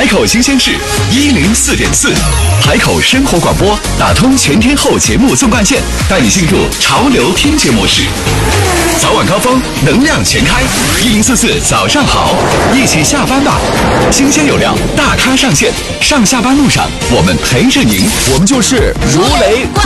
海口新鲜事104.4，海口生活广播打通全天候节目纵贯线，带你进入潮流听觉模式。早晚高峰，能量全开，1044早上好，一起下班吧。新鲜有料，大咖上线，上下班路上我们陪着您，我们就是如雷。